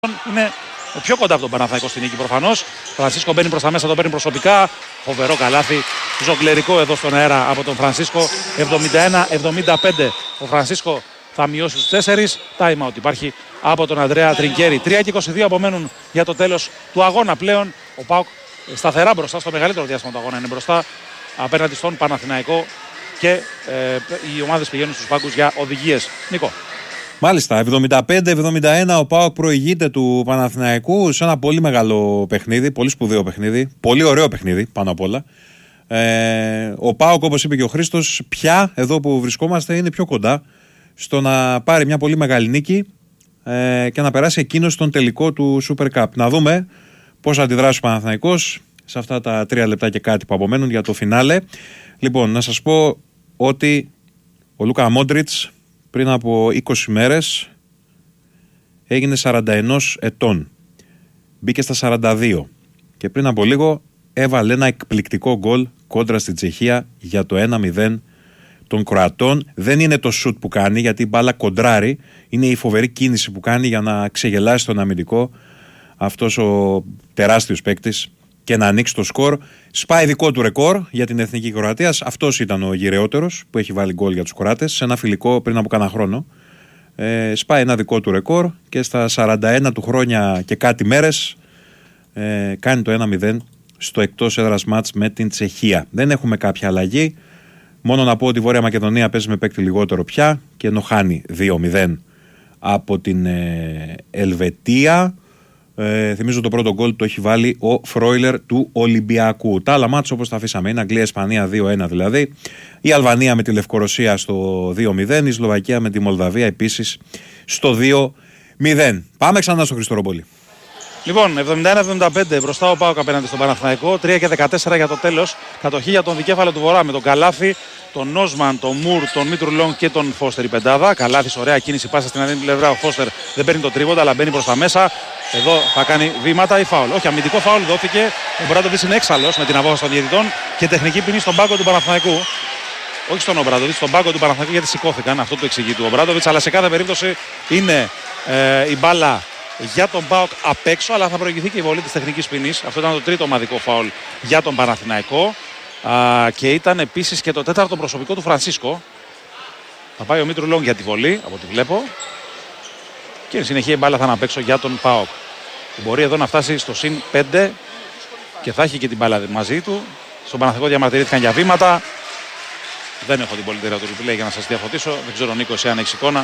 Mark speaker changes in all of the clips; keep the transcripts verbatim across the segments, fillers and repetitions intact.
Speaker 1: είναι πιο κοντά από τον Παναθηναϊκό στην νίκη προφανώς. Φρανσίσκο μπαίνει προς τα μέσα, το παίρνει προσωπικά. Φοβερό καλάθι, ζογκλερικό εδώ στον αέρα από τον Φρανσίσκο. εβδομήντα ένα εβδομήντα πέντε. Ο Φρανσίσκο θα μειώσει τους τέσσερις. Time out υπάρχει από τον Αντρέα Τρινκέρι. τρία και είκοσι δύο απομένουν για το τέλος του αγώνα πλέον. Ο ΠΑΟΚ σταθερά μπροστά, στο μεγαλύτερο διάστημα του αγώνα είναι μπροστά απέναντι στον Παναθηναϊκό και ε, οι ομάδες πηγαίνουν στους πάγκους για οδηγίες. Νίκο.
Speaker 2: Μάλιστα, εβδομήντα πέντε εβδομήντα ένα ο ΠΑΟΚ προηγείται του Παναθηναϊκού σε ένα πολύ μεγάλο παιχνίδι, πολύ σπουδαίο παιχνίδι, πολύ ωραίο παιχνίδι πάνω απ' όλα. Ε, ο ΠΑΟΚ, όπως είπε και ο Χρήστος, πια εδώ που βρισκόμαστε είναι πιο κοντά στο να πάρει μια πολύ μεγάλη νίκη ε, και να περάσει εκείνος στον τελικό του Super Cup. Να δούμε πώς θα αντιδράσει ο Παναθηναϊκός σε αυτά τα τρία λεπτά και κάτι που απομένουν για το φινάλε. Λοιπόν, να σας πω ότι ο Λούκα Μόντριτς πριν από είκοσι μέρες έγινε σαράντα ένα ετών. Μπήκε στα σαράντα δύο και πριν από λίγο έβαλε ένα εκπληκτικό γκολ κόντρα στη Τσεχία για το ένα μηδέν των Κροατών. Δεν είναι το σουτ που κάνει, γιατί η μπάλα κοντράρει, είναι η φοβερή κίνηση που κάνει για να ξεγελάσει τον αμυντικό αυτός ο τεράστιος παίκτης και να ανοίξει το σκορ. Σπάει δικό του ρεκόρ για την Εθνική Κροατίας. Αυτός ήταν ο γυρεότερος που έχει βάλει γκολ για τους Κροάτες σε ένα φιλικό πριν από κάνα χρόνο. Ε, σπάει ένα δικό του ρεκόρ και στα σαράντα ένα του χρόνια και κάτι μέρες ε, κάνει το ένα μηδέν στο εκτός έδρας μάτς με την Τσεχία. Δεν έχουμε κάποια αλλαγή. Μόνο να πω ότι η Βόρεια Μακεδονία παίζει με παίκτη λιγότερο πια και ενώ χάνει δύο μηδέν από την ε, Ελβετία. Ε, θυμίζω το πρώτο γκολ το έχει βάλει ο Φρόιλερ του Ολυμπιακού. Τα άλλα μάτς όπως τα αφήσαμε είναι Αγγλία-Ισπανία δύο ένα δηλαδή. Η Αλβανία με τη Λευκορωσία στο δύο μηδέν. Η Σλοβακία με τη Μολδαβία επίσης στο δύο μηδέν. Πάμε ξανά στο Χριστοροπόλη.
Speaker 1: Λοιπόν, εβδομήντα ένα εβδομήντα πέντε μπροστά ο ΠΑΟΚ απέναντι στον Παναθηναϊκό. τρία και δεκατέσσερα για το τέλος. Κατοχή για τον δικέφαλο του Βορρά με τον Καλάθι, τον Νόσμαν, τον Μουρ, τον Μήτρου Λόγκ και τον Φώστερ η πεντάδα. Καλάθις, ωραία κίνηση, πάσα στην άλλη πλευρά. Ο Φώστερ δεν παίρνει το τρίγοντα, αλλά μπαίνει προς τα μέσα. Εδώ θα κάνει βήματα ή φάουλ. Όχι, αμυντικό φάουλ δόθηκε. Ο Ομπράντοβιτς είναι έξαλλος με την απόφαση των διαιτητών και τεχνική ποινή στον πάγκο του Παναθηναϊκού. Όχι στον Ομπράντοβιτς, στον πάγκο του Παναθηναϊκού, γιατί σηκώθηκαν. Αυτό το εξηγεί του Ομπράντοβιτς. Αλλά σε κάθε περίπτωση είναι ε, η μπάλα για τον ΠΑΟΚ απ' έξω, αλλά θα προηγηθεί και η βολή της τεχνικής ποινής. Αυτό ήταν το τρίτο ομαδικό φάουλ για τον Παναθηναϊκό. Α, και ήταν επίσης και το τέταρτο προσωπικό του Φρανσίσκο. Θα πάει ο Μήτρου Λόγκ για τη βολή, από ό,τι βλέπω. Και εν συνεχεία η μπάλα θα είναι απ' έξω για τον ΠΑΟΚ. Μπορεί εδώ να φτάσει στο συν πέντε και θα έχει και την μπάλα μαζί του. Στον Παναθηναϊκό διαμαρτυρήθηκαν για βήματα. Δεν έχω την πολυτέλεια του replay για να σας διαφωτίσω. Δεν ξέρω, Νίκο, εσύ αν έχεις εικόνα.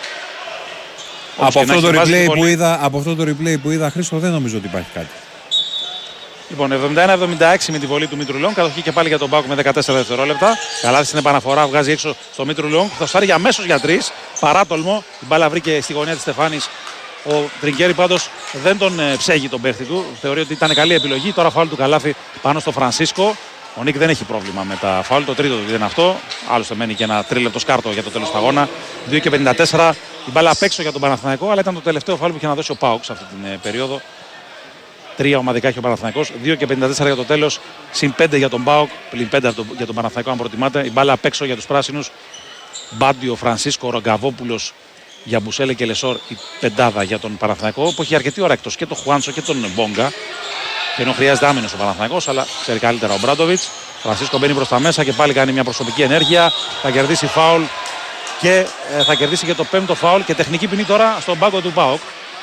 Speaker 2: Από αυτό, το replay που είδα, από αυτό το replay που είδα, Χρήστο, δεν νομίζω ότι υπάρχει κάτι.
Speaker 1: Λοιπόν, εβδομήντα ένα εβδομήντα έξι με τη βολή του Μήτρου Λόγκ. Κατοχή και πάλι για τον ΠΑΟΚ με δεκατέσσερα δευτερόλεπτα. Καλάθι στην επαναφορά, βγάζει έξω στο Μήτρου Λόγκ. Θα στάρει αμέσως για τρεις. Παράτολμο. Η μπάλα βρήκε στη γωνία της Στεφάνης. Ο Τρινκέρι πάντως δεν τον ψέγει τον παίχτη του. Θεωρεί ότι ήταν καλή επιλογή. Τώρα φάουλ του Καλάθι πάνω στο Φρανσίσκο. Ο Νίκ δεν έχει πρόβλημα με τα φάουλ. Το τρίτο του είναι αυτό. Άλλωστε μένει και ένα τρίλεπτο σκάρτο για το τέλος του αγώνα. δύο και πενήντα τέσσερα. Η μπάλα απ' έξω για τον Παναθηναϊκό, αλλά ήταν το τελευταίο φάουλ που είχε να δώσει ο ΠΑΟΚ σε αυτή την ε, περίοδο. Τρία ομαδικά έχει ο Παναθηναϊκός. δύο και πενήντα τέσσερα για το τέλος. Συν πέντε για τον ΠΑΟΚ. Πλην πέντε για τον Παναθηναϊκό, αν προτιμάτε. Η μπάλα απ' έξω για τους πράσινους. Μπάντιο, Φρανσίσκο, Ρογκαβόπουλος για Μπουσέλε και Λεσόρ. Η πεντάδα για τον Παναθηναϊκό, που έχει αρκετή ώρα εκτός και τον Χουάντσο και τον Μπόγκα. Και ενώ χρειάζεται άμυνος ο Παναθηναϊκός, αλλά ξέρει καλύτερα ο Ομπράντοβιτς. Φρανσίσκο μπαίνει προς τα μέσα και πάλι κάνει μια προσωπική ενέργεια. Θα κερδίσει φάουλ και ε, θα κερδίσει και το πέμπτο φάουλ και τεχνική ποινή τώρα στον πάγκο του ΠΑΟΚ.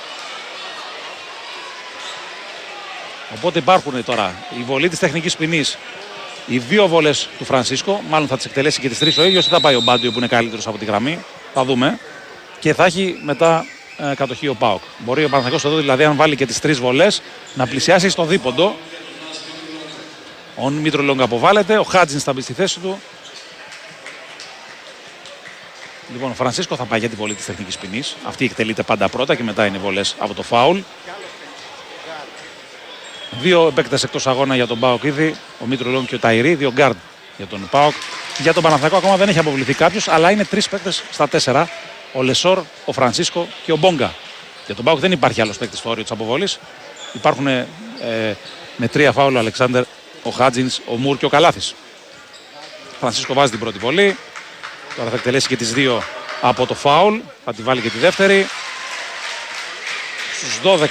Speaker 1: Οπότε υπάρχουν τώρα η βολή της τεχνικής ποινής, οι δύο βολές του Φρανσίσκο. Μάλλον θα τις εκτελέσει και τις τρεις ο ίδιος ή θα πάει ο Μπάντιο που είναι καλύτερος από τη γραμμή. Θα δούμε. Και θα έχει μετά ε, κατοχή ο ΠΑΟΚ. Μπορεί ο Παναθηναϊκός εδώ, δηλαδή, αν βάλει και τις τρεις βολές, να πλησιάσει στο δίποντο. Ο Μήτρο Λόγκ αποβάλλεται, ο Χάτζινς θα μπει στη θέση του. Λοιπόν, ο Φρανσίσκο θα πάει για τη βολή της τεχνικής ποινής. Αυτή εκτελείται πάντα πρώτα και μετά είναι οι βολές από το φάουλ. Δύο παίκτες εκτός αγώνα για τον ΠΑΟΚ ήδη, ο Μήτρο Λόγκ και ο Ταϊρή, δύο γκάρντ για τον ΠΑΟΚ. Για τον Παναθηναϊκό ακόμα δεν έχει αποβληθεί κάποιος, αλλά είναι τρεις παίκτες στα τέσσερα. Ο Λεσόρ, ο Φρανσίσκο και ο Μπόγκα. Για τον ΠΑΟΚ δεν υπάρχει άλλος παίκτης στο όριο της αποβολής. Υπάρχουν ε, με τρία φάουλ ο Αλεξάνδερ, ο Χάτζινς, ο Μουρ και ο Καλάθης. Ο Φρανσίσκο βάζει την πρώτη βολή. Τώρα θα εκτελέσει και τις δύο από το φάουλ. Θα τη βάλει και τη δεύτερη. στους δώδεκα